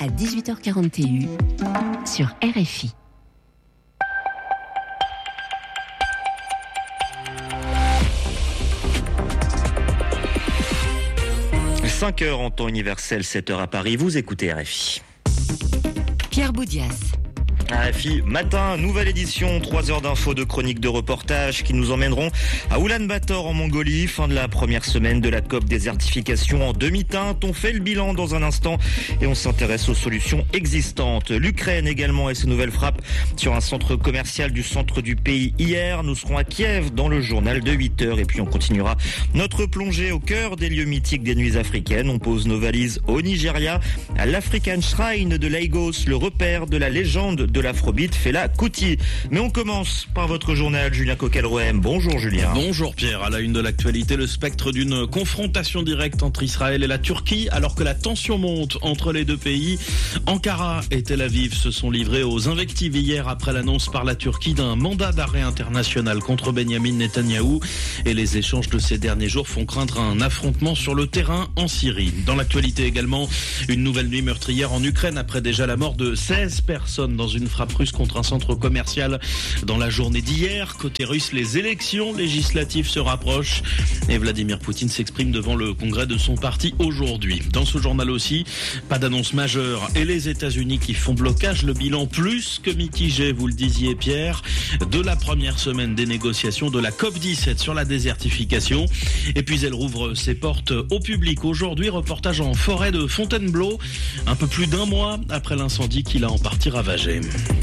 à 18h40 TU sur RFI. – 5h en temps universel, 7h à Paris. Vous écoutez RFI. Pierre Boudias. RFI Matin, nouvelle édition, 3 heures d'infos, de chroniques, de reportages qui nous emmèneront à Oulan-Bator en Mongolie, fin de la première semaine de la COP désertification en demi-teinte. On fait le bilan dans un instant et on s'intéresse aux solutions existantes. L'Ukraine également et ses nouvelles frappes sur un centre commercial du centre du pays hier. Nous serons à Kiev dans le journal de 8h et puis on continuera notre plongée au cœur des lieux mythiques des nuits africaines. On pose nos valises au Nigeria, à l'African Shrine de Lagos, le repère de la légende de l'afrobeat Fela Kuti. Mais on commence par votre journal, Julien Coquel-Rohem. Bonjour Julien. Bonjour Pierre. À la une de l'actualité, le spectre d'une confrontation directe entre Israël et la Turquie, alors que la tension monte entre les deux pays. Ankara et Tel Aviv se sont livrés aux invectives hier après l'annonce par la Turquie d'un mandat d'arrêt international contre Benyamin Netanyahou. Et les échanges de ces derniers jours font craindre un affrontement sur le terrain en Syrie. Dans l'actualité également, une nouvelle nuit meurtrière en Ukraine après déjà la mort de 16 personnes dans une frappe russe contre un centre commercial dans la journée d'hier. Côté russe, les élections législatives se rapprochent et Vladimir Poutine s'exprime devant le congrès de son parti aujourd'hui. Dans ce journal aussi, pas d'annonce majeure et les États-Unis qui font blocage. Le bilan plus que mitigé, vous le disiez Pierre, de la première semaine des négociations de la COP17 sur la désertification. Et puis elle rouvre ses portes au public aujourd'hui. Reportage en forêt de Fontainebleau, un peu plus d'un mois après l'incendie qui l'a en partie ravagé.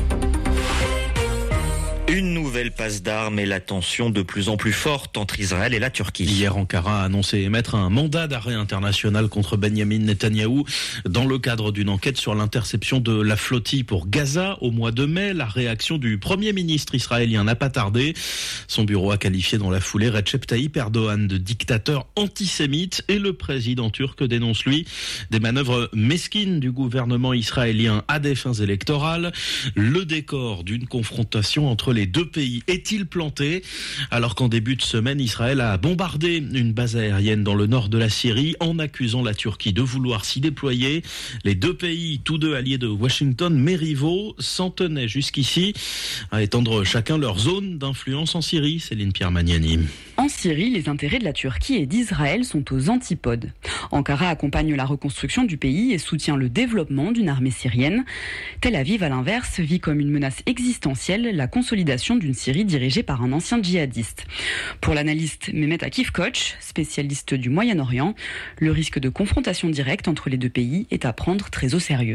Une nouvelle passe d'armes et la tension de plus en plus forte entre Israël et la Turquie. Hier, Ankara a annoncé émettre un mandat d'arrêt international contre Benyamin Netanyahou dans le cadre d'une enquête sur l'interception de la flottille pour Gaza au mois de mai. La réaction du Premier ministre israélien n'a pas tardé. Son bureau a qualifié dans la foulée Recep Tayyip Erdogan de dictateur antisémite et le président turc dénonce, lui, des manœuvres mesquines du gouvernement israélien à des fins électorales. Le décor d'une confrontation entre les deux pays est-il planté alors qu'en début de semaine, Israël a bombardé une base aérienne dans le nord de la Syrie en accusant la Turquie de vouloir s'y déployer. Les deux pays, tous deux alliés de Washington, mais rivaux, s'en tenaient jusqu'ici à étendre chacun leur zone d'influence en Syrie. Céline Pierre-Magnani. En Syrie, les intérêts de la Turquie et d'Israël sont aux antipodes. Ankara accompagne la reconstruction du pays et soutient le développement d'une armée syrienne. Tel Aviv, à l'inverse, vit comme une menace existentielle la consolidation d'une Syrie dirigée par un ancien djihadiste. Pour l'analyste Mehmet Akif Koç, spécialiste du Moyen-Orient, le risque de confrontation directe entre les deux pays est à prendre très au sérieux.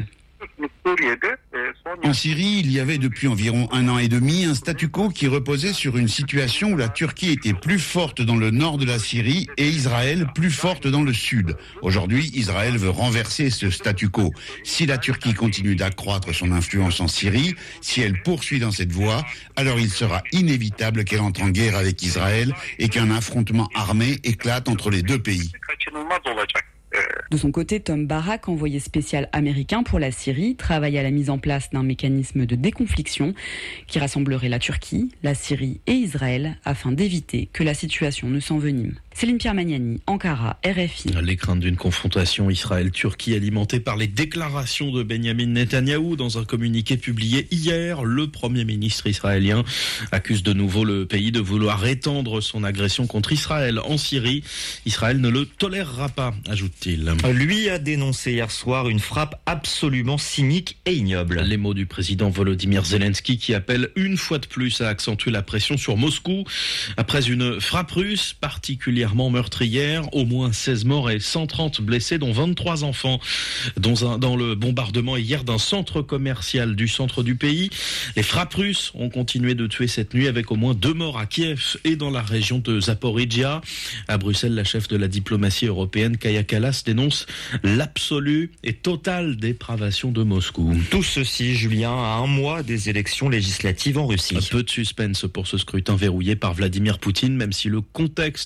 En Syrie, il y avait depuis environ 1 an et demi un statu quo qui reposait sur une situation où la Turquie était plus forte dans le nord de la Syrie et Israël plus forte dans le sud. Aujourd'hui, Israël veut renverser ce statu quo. Si la Turquie continue d'accroître son influence en Syrie, si elle poursuit dans cette voie, alors il sera inévitable qu'elle entre en guerre avec Israël et qu'un affrontement armé éclate entre les deux pays. De son côté, Tom Barak, envoyé spécial américain pour la Syrie, travaille à la mise en place d'un mécanisme de déconfliction qui rassemblerait la Turquie, la Syrie et Israël afin d'éviter que la situation ne s'envenime. Céline Pierre-Magnani, Ankara, RFI. Les craintes d'une confrontation Israël-Turquie alimentée par les déclarations de Benyamin Netanyahou dans un communiqué publié hier. Le Premier ministre israélien accuse de nouveau le pays de vouloir étendre son agression contre Israël en Syrie. Israël ne le tolérera pas, ajoute-t-il. Lui a dénoncé hier soir une frappe absolument cynique et ignoble. Les mots du président Volodymyr Zelensky qui appelle une fois de plus à accentuer la pression sur Moscou après une frappe russe particulièrement meurtrière, au moins 16 morts et 130 blessés, dont 23 enfants, dans le bombardement hier d'un centre commercial du centre du pays. Les frappes russes ont continué de tuer cette nuit avec au moins 2 morts à Kiev et dans la région de Zaporijia. À Bruxelles, la chef de la diplomatie européenne, Kaja Kallas, dénonce l'absolue et totale dépravation de Moscou. Tout ceci, Julien, à un mois des élections législatives en Russie. Peu de suspense pour ce scrutin verrouillé par Vladimir Poutine, même si le contexte s'invite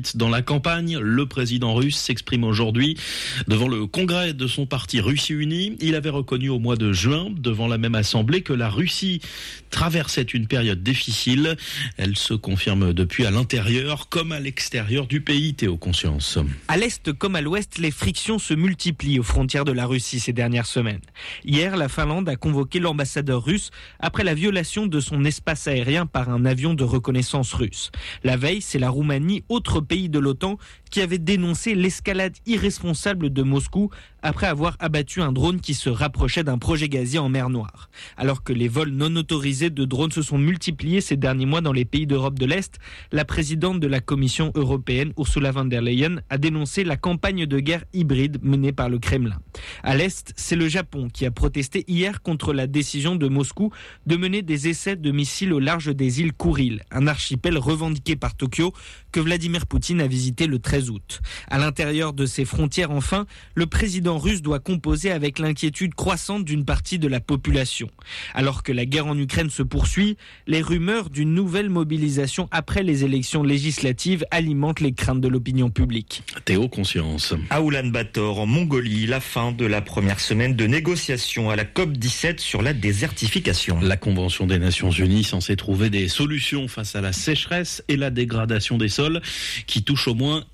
ensuite dans la campagne. Le président russe s'exprime aujourd'hui devant le congrès de son parti Russie Unie. Il avait reconnu au mois de juin, devant la même assemblée, que la Russie traversait une période difficile. Elle se confirme depuis à l'intérieur comme à l'extérieur du pays. Théo Conscience. À l'est comme à l'ouest, les frictions se multiplient aux frontières de la Russie ces dernières semaines. Hier, la Finlande a convoqué l'ambassadeur russe après la violation de son espace aérien par un avion de reconnaissance russe. La veille, c'est la Roumanie, autre pays de l'OTAN, qui avait dénoncé l'escalade irresponsable de Moscou après avoir abattu un drone qui se rapprochait d'un projet gazier en mer Noire. Alors que les vols non autorisés de drones se sont multipliés ces derniers mois dans les pays d'Europe de l'Est, la présidente de la Commission européenne, Ursula von der Leyen, a dénoncé la campagne de guerre hybride menée par le Kremlin. À l'Est, c'est le Japon qui a protesté hier contre la décision de Moscou de mener des essais de missiles au large des îles Kouril, un archipel revendiqué par Tokyo que Vladimir Poutine a visité le 13 août. À l'intérieur de ses frontières, enfin, le président russe doit composer avec l'inquiétude croissante d'une partie de la population. Alors que la guerre en Ukraine se poursuit, les rumeurs d'une nouvelle mobilisation après les élections législatives alimentent les craintes de l'opinion publique. Théo Conscience. À Oulan-Bator, en Mongolie, la fin de la première semaine de négociations à la COP17 sur la désertification. La Convention des Nations Unies censée trouver des solutions face à la sécheresse et la dégradation des sols qui touchent au moins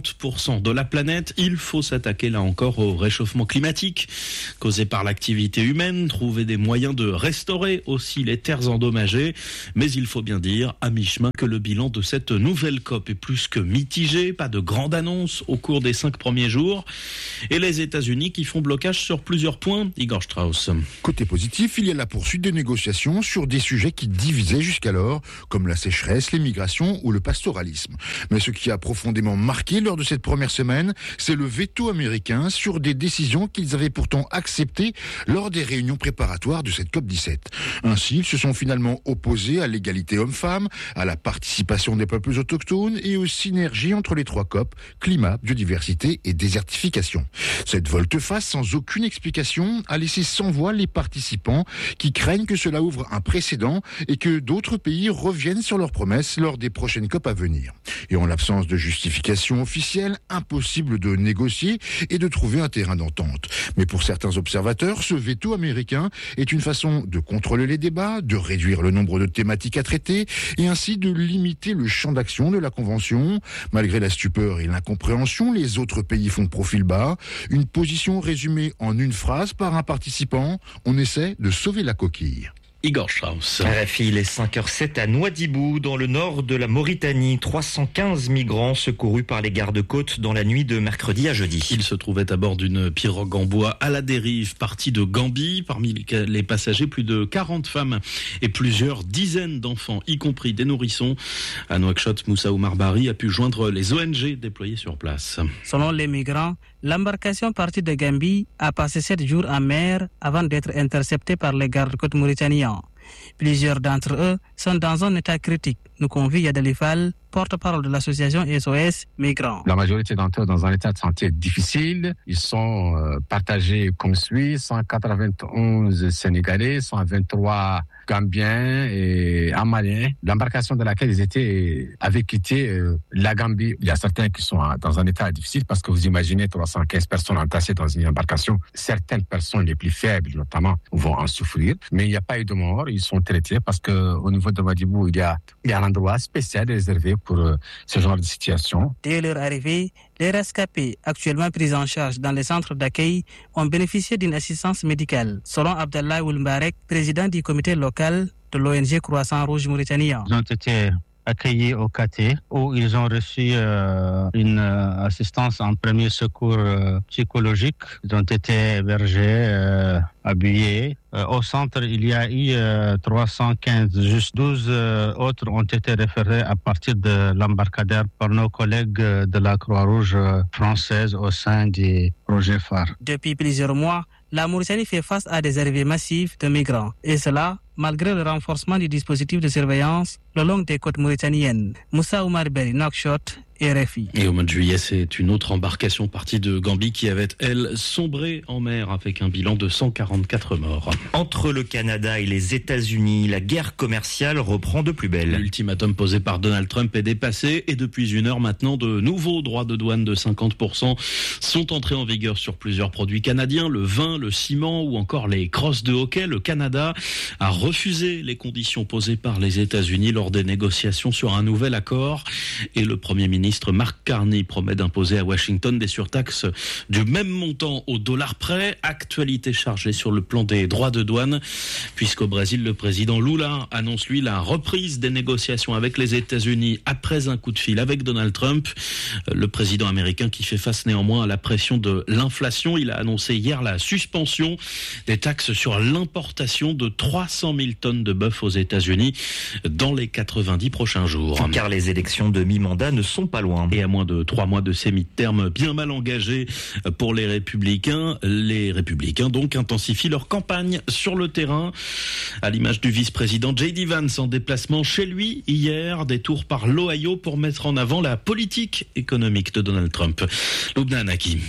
40% de la planète. Il faut s'attaquer là encore au réchauffement climatique causé par l'activité humaine, trouver des moyens de restaurer aussi les terres endommagées. Mais il faut bien dire, à mi-chemin, que le bilan de cette nouvelle COP est plus que mitigé. Pas de grande annonce au cours des 5 premiers jours. Et les États-Unis qui font blocage sur plusieurs points. Igor Strauss. Côté positif, il y a la poursuite des négociations sur des sujets qui divisaient jusqu'alors, comme la sécheresse, les migrations ou le pastoralisme. Mais ce qui a profondément marqué lors de cette première semaine, c'est le veto américain sur des décisions qu'ils avaient pourtant acceptées lors des réunions préparatoires de cette COP17. Ainsi, ils se sont finalement opposés à l'égalité homme-femme, à la participation des peuples autochtones et aux synergies entre les 3 COP, climat, biodiversité et désertification. Cette volte-face sans aucune explication a laissé sans voix les participants qui craignent que cela ouvre un précédent et que d'autres pays reviennent sur leurs promesses lors des prochaines COP à venir. Et en l'absence de justification officielle, impossible de négocier et de trouver un terrain d'entente. Mais pour certains observateurs, ce veto américain est une façon de contrôler les débats, de réduire le nombre de thématiques à traiter et ainsi de limiter le champ d'action de la Convention. Malgré la stupeur et l'incompréhension, les autres pays font profil bas. Une position résumée en une phrase par un participant, on essaie de sauver la coquille. Igor Strauss. RFI, il est 5h07 à Nouadhibou, dans le nord de la Mauritanie. 315 migrants secourus par les gardes-côtes dans la nuit de mercredi à jeudi. Ils se trouvaient à bord d'une pirogue en bois à la dérive, partie de Gambie. Parmi les passagers, plus de 40 femmes et plusieurs dizaines d'enfants, y compris des nourrissons. À Nouakchott, Moussa Oumar Bari a pu joindre les ONG déployées sur place. Selon les migrants, l'embarcation partie de Gambie a passé 7 jours en mer avant d'être interceptée par les gardes-côtes mauritaniens. Plusieurs d'entre eux sont dans un état critique, nous confie Yadalifal, porte-parole de l'association SOS Migrants. La majorité d'entre eux dans un état de santé difficile. Ils sont partagés comme suit, 191 Sénégalais, 123 Gambiens et un Malien. L'embarcation de laquelle ils avaient quitté la Gambie. Il y a certains qui sont dans un état difficile parce que vous imaginez 315 personnes entassées dans une embarcation. Certaines personnes les plus faibles notamment vont en souffrir, mais il n'y a pas eu de mort. Ils sont traités parce qu'au niveau de Nouadhibou, il y a un endroit spécial réservé pour ce genre de situation. Dès leur arrivée, les rescapés actuellement pris en charge dans les centres d'accueil ont bénéficié d'une assistance médicale. Selon Abdallah Oulmbarek, président du comité local de l'ONG Croissant Rouge Mauritanien. Ils ont été accueillis au KT où ils ont reçu une assistance en premier secours psychologique. Ils ont été hébergés, habillés. Au centre, il y a eu 315, juste 12 autres ont été référés à partir de l'embarcadère par nos collègues de la Croix-Rouge française au sein du projet phare. Depuis plusieurs mois, la Mauritanie fait face à des arrivées massives de migrants. Et cela malgré le renforcement du dispositif de surveillance le long des côtes mauritaniennes. Moussa Oumar Beri, Nouakchott, RFI. Et au mois de juillet, c'est une autre embarcation partie de Gambie qui avait, elle, sombré en mer avec un bilan de 144 morts. Entre le Canada et les États-Unis, la guerre commerciale reprend de plus belle. L'ultimatum posé par Donald Trump est dépassé et depuis une heure maintenant, de nouveaux droits de douane de 50% sont entrés en vigueur sur plusieurs produits canadiens, le vin, le ciment ou encore les crosses de hockey. Le Canada a refusé les conditions posées par les États-Unis lors des négociations sur un nouvel accord et le Premier ministre Mark Carney promet d'imposer à Washington des surtaxes du même montant au dollar près. Actualité chargée sur le plan des droits de douane, puisqu'au Brésil, le président Lula annonce lui la reprise des négociations avec les États-Unis après un coup de fil avec Donald Trump. Le président américain qui fait face néanmoins à la pression de l'inflation, il a annoncé hier la suspension des taxes sur l'importation de 300 000 tonnes de bœuf aux États-Unis dans les 90 prochains jours. Car les élections de mi-mandat ne sont pas loin. Et à moins de 3 mois de ces mi-termes bien mal engagés pour les républicains donc intensifient leur campagne sur le terrain. À l'image du vice-président J.D. Vance en déplacement chez lui hier, détour par l'Ohio pour mettre en avant la politique économique de Donald Trump. Lubna Anaki.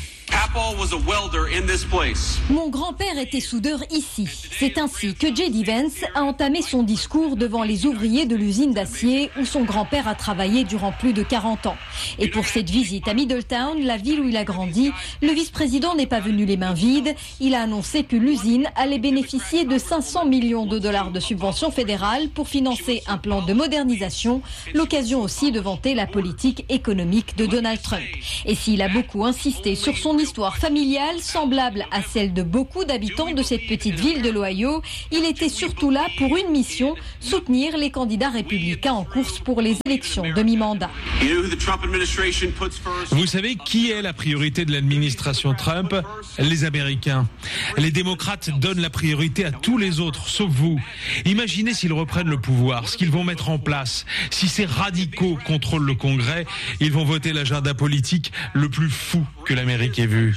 Mon grand-père était soudeur ici. C'est ainsi que J.D. Vance a entamé son discours devant les ouvriers de l'usine d'acier où son grand-père a travaillé durant plus de 40 ans. Et pour cette visite à Middletown, la ville où il a grandi, le vice-président n'est pas venu les mains vides. Il a annoncé que l'usine allait bénéficier de 500 millions de dollars de subventions fédérales pour financer un plan de modernisation, l'occasion aussi de vanter la politique économique de Donald Trump. Et s'il a beaucoup insisté sur son histoire familiale, semblable à celle de beaucoup d'habitants de cette petite ville de l'Ohio, il était surtout là pour une mission, soutenir les candidats républicains en course pour les élections de mi-mandat. Vous savez qui est la priorité de l'administration Trump? Les Américains. Les démocrates donnent la priorité à tous les autres, sauf vous. Imaginez s'ils reprennent le pouvoir, ce qu'ils vont mettre en place. Si ces radicaux contrôlent le Congrès, ils vont voter l'agenda politique le plus fou que l'Amérique ait vu.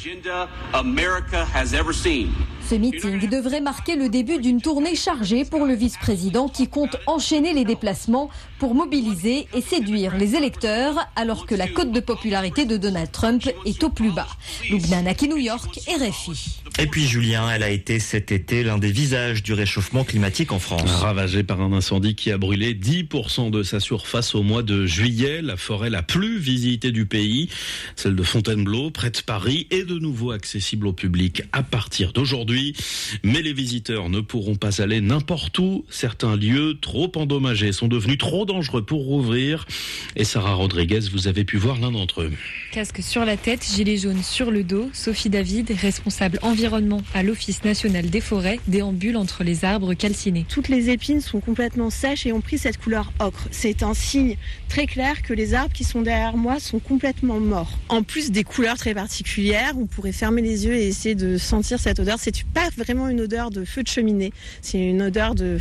Ce meeting devrait marquer le début d'une tournée chargée pour le vice-président qui compte enchaîner les déplacements pour mobiliser et séduire les électeurs alors que la cote de popularité de Donald Trump est au plus bas. Lubna Anaki, New York, RFI. Et puis Julien, elle a été cet été l'un des visages du réchauffement climatique en France. Ravagée par un incendie qui a brûlé 10% de sa surface au mois de juillet, la forêt la plus visitée du pays, celle de Fontainebleau, près de Paris, est de nouveau accessible au public à partir d'aujourd'hui. Mais les visiteurs ne pourront pas aller n'importe où. Certains lieux trop endommagés sont devenus trop dangereux pour rouvrir. Et Sarah Rodriguez, vous avez pu voir l'un d'entre eux. Casque sur la tête, gilet jaune sur le dos, Sophie David, responsable environnement à l'Office national des forêts, déambule entre les arbres calcinés. Toutes les épines sont complètement sèches et ont pris cette couleur ocre. C'est un signe très clair que les arbres qui sont derrière moi sont complètement morts. En plus des couleurs très particulières, on pourrait fermer les yeux et essayer de sentir cette odeur. C'est pas vraiment une odeur de feu de cheminée, c'est une odeur de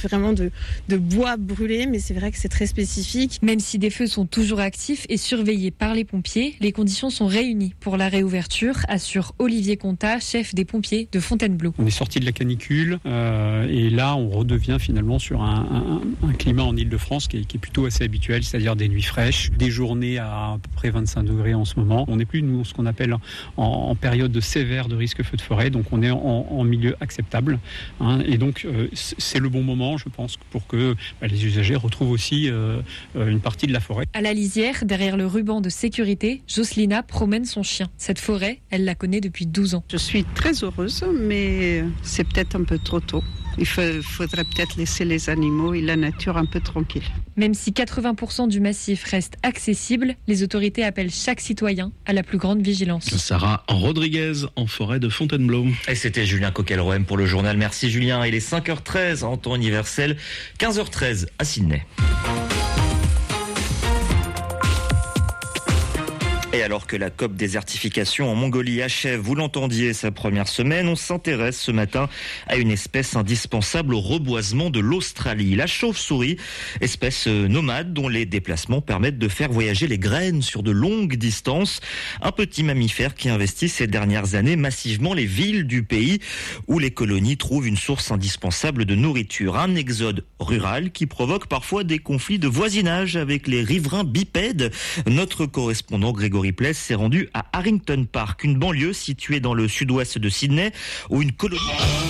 bois brûlé, mais c'est vrai que c'est très spécifique. Même si des feux sont toujours actifs et surveillés par les pompiers, les conditions sont réunies pour la réouverture, assure Olivier Contat, chef des pompiers de Fontainebleau. On est sorti de la canicule et là on redevient finalement sur un climat en Ile-de-France qui est plutôt assez habituel, c'est-à-dire des nuits fraîches, des journées à peu près 25 degrés en ce moment. On n'est plus nous ce qu'on appelle en période sévère de risque feu de forêt, donc on est en milieu acceptable, et donc c'est le bon moment, je pense, pour que les usagers retrouvent aussi une partie de la forêt. À la lisière, derrière le ruban de sécurité, Jocelina promène son chien. Cette forêt, elle la connaît depuis 12 ans. Je suis très heureuse, mais c'est peut-être un peu trop tôt. Il faudrait peut-être laisser les animaux et la nature un peu tranquille. Même si 80% du massif reste accessible, les autorités appellent chaque citoyen à la plus grande vigilance. Sarah Rodriguez en forêt de Fontainebleau. Et c'était Julien Coquelroem pour le journal. Merci Julien. Il est 5h13 en temps universel, 15h13 à Sydney. Et Et alors que la COP désertification en Mongolie achève, vous l'entendiez, sa première semaine, on s'intéresse ce matin à une espèce indispensable au reboisement de l'Australie, la chauve-souris, espèce nomade dont les déplacements permettent de faire voyager les graines sur de longues distances. Un petit mammifère qui investit ces dernières années massivement les villes du pays où les colonies trouvent une source indispensable de nourriture. Un exode rural qui provoque parfois des conflits de voisinage avec les riverains bipèdes. Notre correspondant Grégory Pless s'est rendu à Harrington Park, une banlieue située dans le sud-ouest de Sydney, où une colonie...